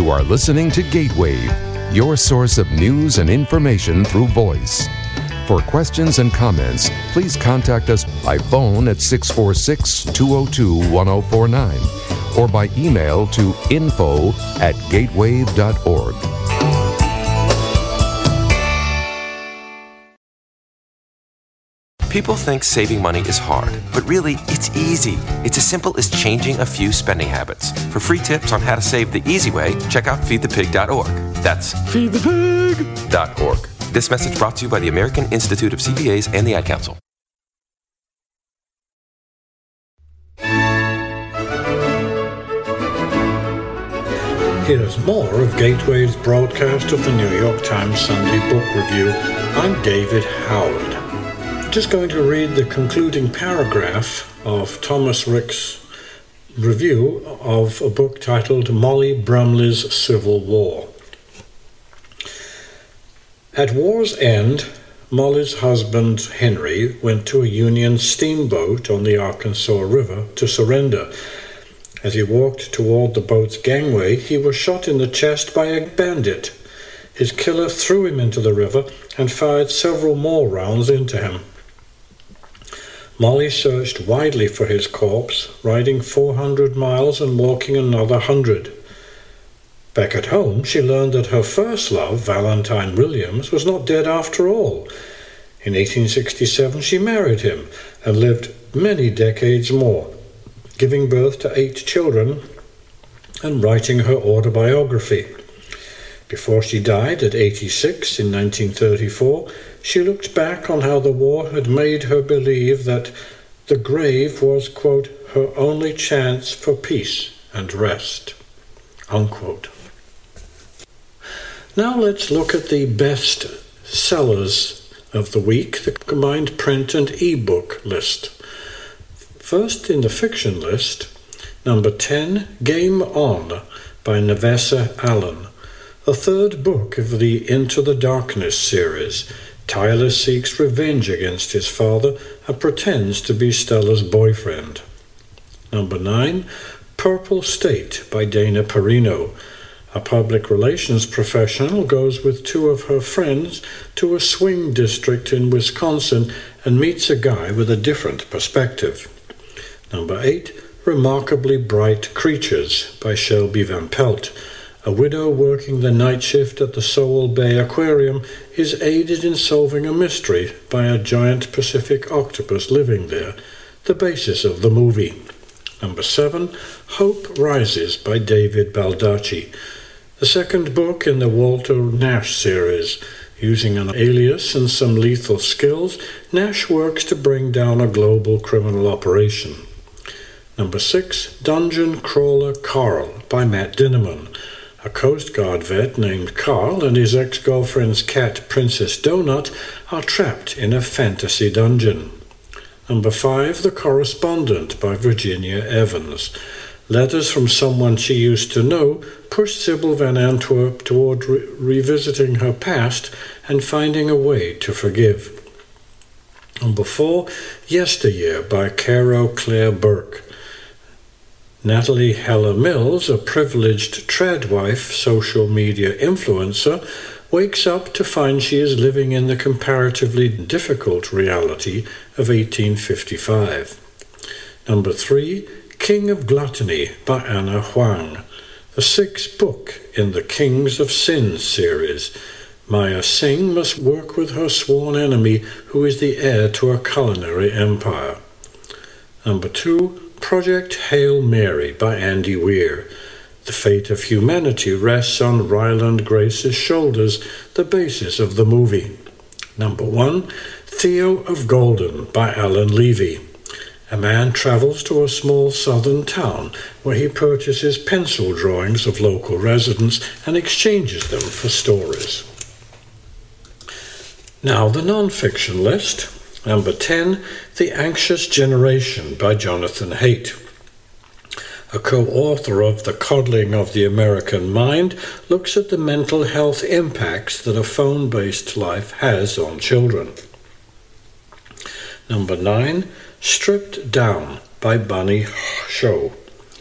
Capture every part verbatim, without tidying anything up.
You are listening to Gatewave, your source of news and information through voice. For questions and comments, please contact us by phone at six four six, two oh two, one oh four nine or by email to info at gatewave dot org. People think saving money is hard, but really, it's easy. It's as simple as changing a few spending habits. For free tips on how to save the easy way, check out feed the pig dot org. That's feed the pig dot org. This message brought to you by the American Institute of C P As and the Ad Council. Here's more of Gatewave's broadcast of the New York Times Sunday Book Review. I'm David Howard. Just going to read the concluding paragraph of Thomas Ricks' review of a book titled Molly Brumley's Civil War. At war's end, Molly's husband Henry went to a Union steamboat on the Arkansas River to surrender. As he walked toward the boat's gangway, he was shot in the chest by a bandit. His killer threw him into the river and fired several more rounds into him. Molly searched widely for his corpse, riding four hundred miles and walking another hundred. Back at home, she learned that her first love, Valentine Williams, was not dead after all. In eighteen sixty-seven, she married him and lived many decades more, giving birth to eight children and writing her autobiography. Before she died at eighty-six in nineteen thirty-four, she looked back on how the war had made her believe that the grave was, quote, her only chance for peace and rest, unquote. Now let's look at the best sellers of the week, the combined print and e-book list. First in the fiction list, number ten, Game On by Nevessa Allen, the third book of the Into the Darkness series. Tyler seeks revenge against his father and pretends to be Stella's boyfriend. Number nine, Purple State by Dana Perino. A public relations professional goes with two of her friends to a swing district in Wisconsin and meets a guy with a different perspective. Number eight, Remarkably Bright Creatures by Shelby Van Pelt. A widow working the night shift at the Sowell Bay Aquarium is aided in solving a mystery by a giant Pacific octopus living there, the basis of the movie. Number seven, Hope Rises by David Baldacci. The second book in the Walter Nash series. Using an alias and some lethal skills, Nash works to bring down a global criminal operation. Number six, Dungeon Crawler Carl by Matt Dinneman. A Coast Guard vet named Carl and his ex-girlfriend's cat, Princess Donut, are trapped in a fantasy dungeon. Number five, The Correspondent by Virginia Evans. Letters from someone she used to know push Sybil Van Antwerp toward re- revisiting her past and finding a way to forgive. Number four, Yesteryear by Caro Claire Burke. Natalie Heller Mills, a privileged tradwife social media influencer, wakes up to find she is living in the comparatively difficult reality of eighteen fifty-five. Number three, King of Gluttony by Anna Huang, the sixth book in the Kings of Sin series. Maya Singh must work with her sworn enemy, who is the heir to a culinary empire. Number two, Project Hail Mary by Andy Weir. The fate of humanity rests on Ryland Grace's shoulders, the basis of the movie. Number one, Theo of Golden by Alan Levy. A man travels to a small southern town where he purchases pencil drawings of local residents and exchanges them for stories. Now the non-fiction list. Number ten, The Anxious Generation by Jonathan Haidt. A co-author of The Coddling of the American Mind looks at the mental health impacts that a phone-based life has on children. Number nine, Stripped Down by Bunny Show.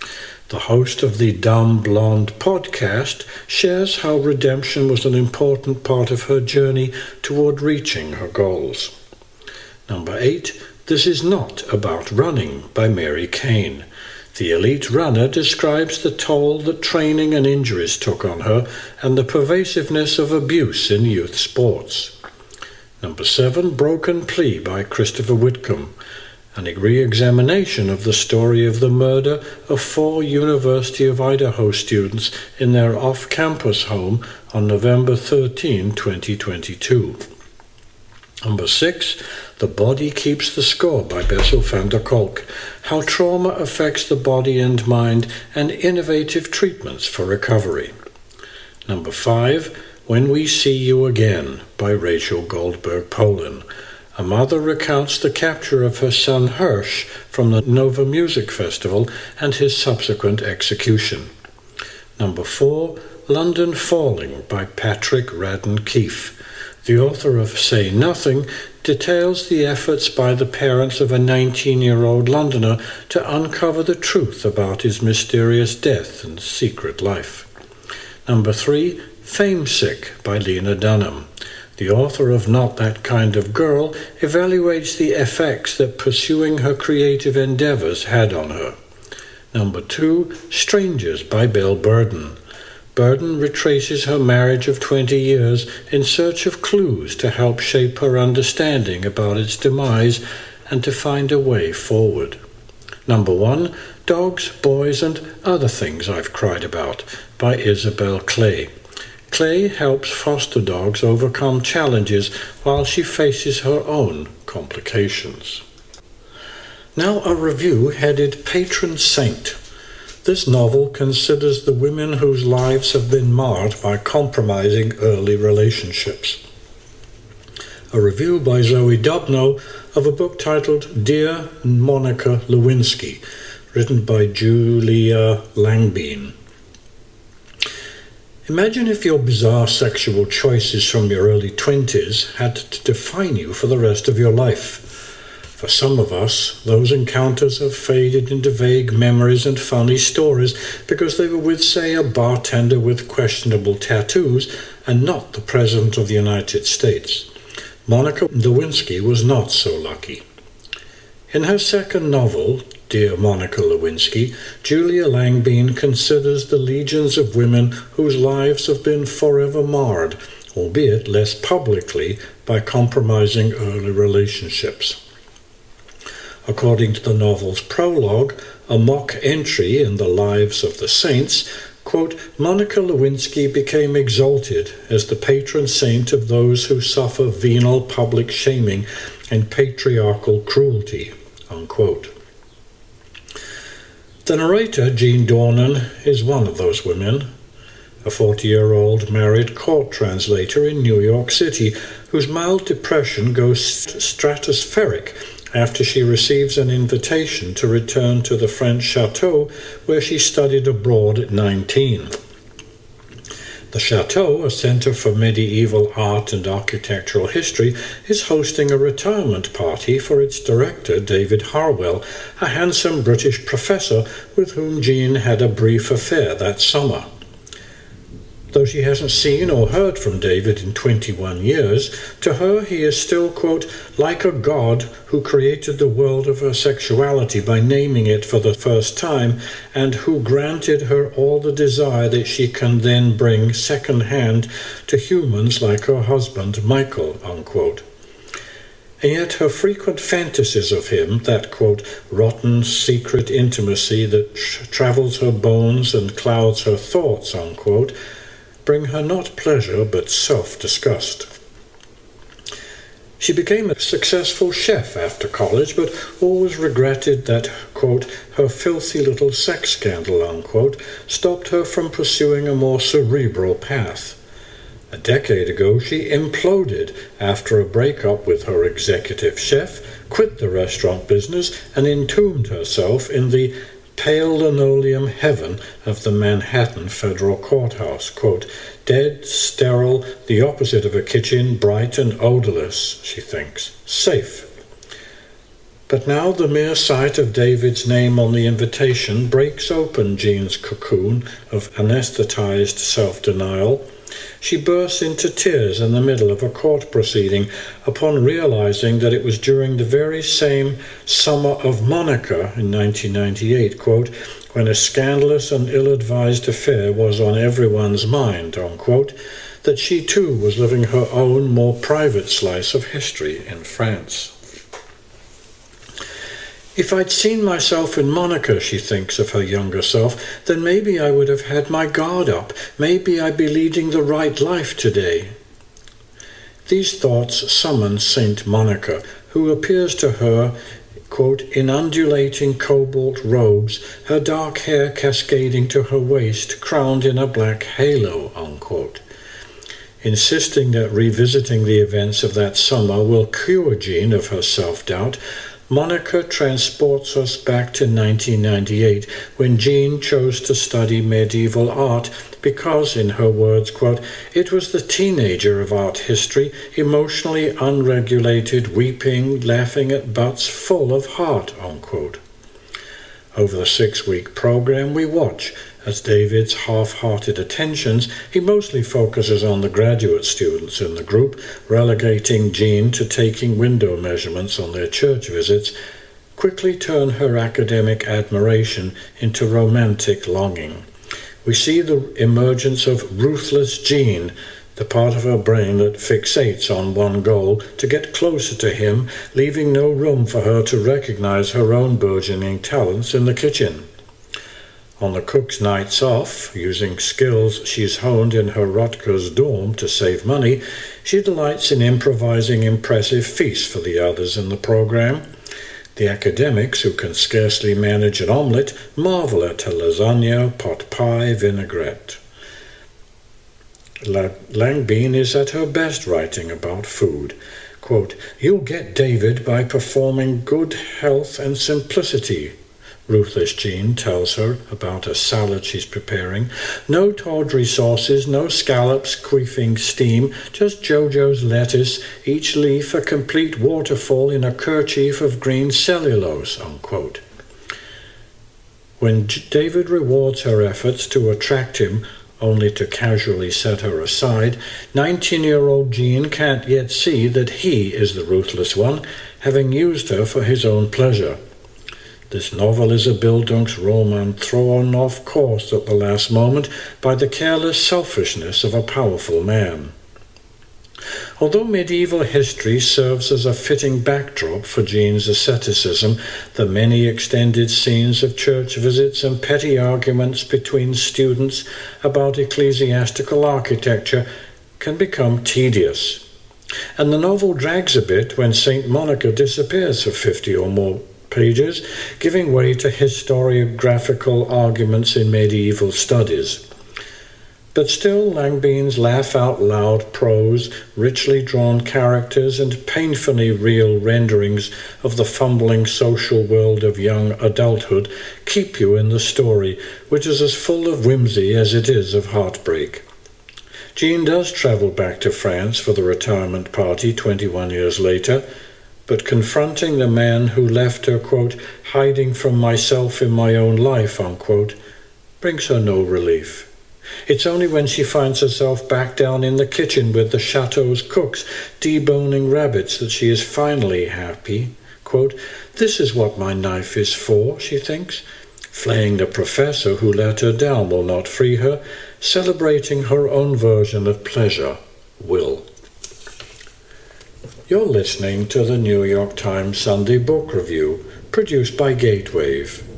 The host of the Dumb Blonde podcast shares how redemption was an important part of her journey toward reaching her goals. Number eight, This Is Not About Running by Mary Cain. The elite runner describes the toll that training and injuries took on her and the pervasiveness of abuse in youth sports. Number seven, Broken Plea by Christopher Whitcomb, a re-examination of the story of the murder of four University of Idaho students in their off-campus home on November thirteenth, twenty twenty-two. Number six, The Body Keeps the Score by Bessel van der Kolk, how trauma affects the body and mind and innovative treatments for recovery. Number five, When We See You Again by Rachel Goldberg Polin. A mother recounts the capture of her son Hirsch from the Nova Music Festival and his subsequent execution. Number four, London Falling by Patrick Radden Keefe. The author of Say Nothing details the efforts by the parents of a nineteen-year-old Londoner to uncover the truth about his mysterious death and secret life. Number three, Famesick by Lena Dunham. The author of Not That Kind of Girl evaluates the effects that pursuing her creative endeavors had on her. Number two, Strangers by Belle Burden. Burden retraces her marriage of twenty years in search of clues to help shape her understanding about its demise and to find a way forward. Number one, Dogs, Boys, and Other Things I've Cried About by Isabel Clay. Clay helps foster dogs overcome challenges while she faces her own complications. Now a review headed Patron Saint. This novel considers the women whose lives have been marred by compromising early relationships. A review by Zoe Dubno of a book titled Dear Monica Lewinsky, written by Julia Langbeen. Imagine if your bizarre sexual choices from your early twenties had to define you for the rest of your life. For some of us, those encounters have faded into vague memories and funny stories because they were with, say, a bartender with questionable tattoos and not the President of the United States. Monica Lewinsky was not so lucky. In her second novel, Dear Monica Lewinsky, Julia Langbeen considers the legions of women whose lives have been forever marred, albeit less publicly, by compromising early relationships. According to the novel's prologue, a mock entry in the Lives of the Saints, quote, Monica Lewinsky became exalted as the patron saint of those who suffer venal public shaming and patriarchal cruelty, unquote. The narrator, Jean Dornan, is one of those women, a forty-year-old married court translator in New York City whose mild depression goes stratospheric after she receives an invitation to return to the French chateau where she studied abroad at nineteen. The chateau, a center for medieval art and architectural history, is hosting a retirement party for its director, David Harwell, a handsome British professor with whom Jean had a brief affair that summer. Though she hasn't seen or heard from David in twenty-one years, to her he is still, quote, like a god who created the world of her sexuality by naming it for the first time, and who granted her all the desire that she can then bring second-hand to humans like her husband, Michael, unquote. And yet her frequent fantasies of him, that, quote, rotten secret intimacy that tr- travels her bones and clouds her thoughts, unquote, bring her not pleasure but self-disgust. She became a successful chef after college, but always regretted that, quote, her filthy little sex scandal, unquote, stopped her from pursuing a more cerebral path. A decade ago, she imploded after a breakup with her executive chef, quit the restaurant business, and entombed herself in the pale linoleum heaven of the Manhattan Federal Courthouse, quote, dead, sterile, the opposite of a kitchen, bright and odorless, she thinks, safe. But now the mere sight of David's name on the invitation breaks open Jean's cocoon of anesthetized self-denial. She bursts into tears in the middle of a court proceeding upon realizing that it was during the very same summer of Monica in nineteen ninety-eight, quote, when a scandalous and ill-advised affair was on everyone's mind, unquote, that she too was living her own more private slice of history in France. If I'd seen myself in Monica, she thinks of her younger self, then maybe I would have had my guard up. Maybe I'd be leading the right life today. These thoughts summon Saint Monica, who appears to her, quote, in undulating cobalt robes, her dark hair cascading to her waist, crowned in a black halo, unquote. Insisting that revisiting the events of that summer will cure Jean of her self-doubt, Monica transports us back to nineteen ninety-eight, when Jean chose to study medieval art because, in her words, quote, it was the teenager of art history, emotionally unregulated, weeping, laughing at butts, full of heart, unquote. Over the six-week program, we watch as David's half-hearted attentions, he mostly focuses on the graduate students in the group, relegating Jean to taking window measurements on their church visits, quickly turn her academic admiration into romantic longing. We see the emergence of ruthless Jean, the part of her brain that fixates on one goal, to get closer to him, leaving no room for her to recognize her own burgeoning talents in the kitchen. On the cook's nights off, using skills she's honed in her Rutgers dorm to save money, she delights in improvising impressive feasts for the others in the program. The academics, who can scarcely manage an omelette, marvel at her lasagna, pot pie, vinaigrette. La- Langbein is at her best writing about food. Quote, you'll get David by performing good health and simplicity, ruthless Jean tells her about a salad she's preparing. No tawdry sauces, no scallops queefing steam, just Jojo's lettuce, each leaf a complete waterfall in a kerchief of green cellulose, unquote. When J- David rewards her efforts to attract him, only to casually set her aside, nineteen-year-old Jean can't yet see that he is the ruthless one, having used her for his own pleasure. This novel is a Bildungsroman thrown off course at the last moment by the careless selfishness of a powerful man. Although medieval history serves as a fitting backdrop for Jean's asceticism, the many extended scenes of church visits and petty arguments between students about ecclesiastical architecture can become tedious. And the novel drags a bit when Saint Monica disappears for fifty or more pages, giving way to historiographical arguments in medieval studies. But still, Langbein's laugh-out-loud prose, richly drawn characters, and painfully real renderings of the fumbling social world of young adulthood keep you in the story, which is as full of whimsy as it is of heartbreak. Jean does travel back to France for the retirement party twenty-one years later, but confronting the man who left her, quote, hiding from myself in my own life, unquote, brings her no relief. It's only when she finds herself back down in the kitchen with the chateau's cooks, deboning rabbits, that she is finally happy. Quote, this is what my knife is for, she thinks. Flaying the professor who let her down will not free her. Celebrating her own version of pleasure will. You're listening to the New York Times Sunday Book Review, produced by Gatewave.